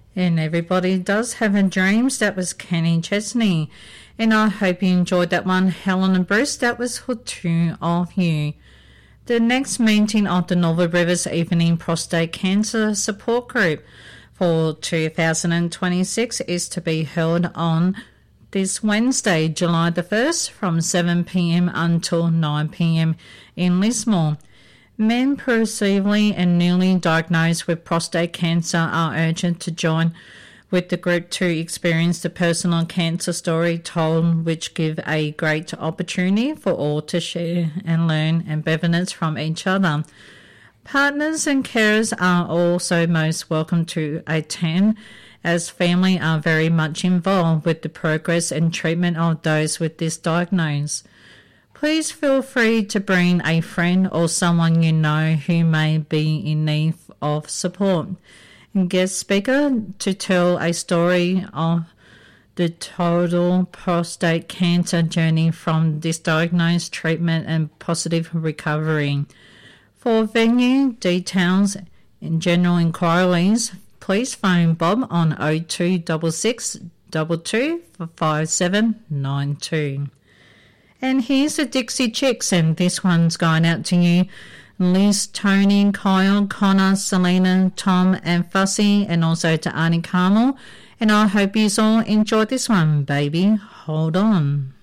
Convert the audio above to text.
And everybody does have a dreams. That was Kenny Chesney. And I hope you enjoyed that one. Helen and Bruce, that was for two of you. The next meeting of the Northern Rivers Evening Prostate Cancer Support Group for 2026 is to be held on this Wednesday, July the 1st from 7 p.m. until 9 p.m. in Lismore. Men previously and newly diagnosed with prostate cancer are urged to join with the group to experience the personal cancer story told, which give a great opportunity for all to share and learn and benefit from each other. Partners and carers are also most welcome to attend, as family are very much involved with the progress and treatment of those with this diagnosis. Please feel free to bring a friend or someone you know who may be in need of support. Guest speaker to tell a story of the total prostate cancer journey from this diagnosed treatment and positive recovery. For venue details and general inquiries, please phone Bob on 0266 22 5792. And here's the Dixie Chicks, and this one's going out to you, Liz, Tony, Kyle, Connor, Selena, Tom and Fussy, and also to Arnie Carmel. And I hope you all enjoyed this one, baby. Hold on.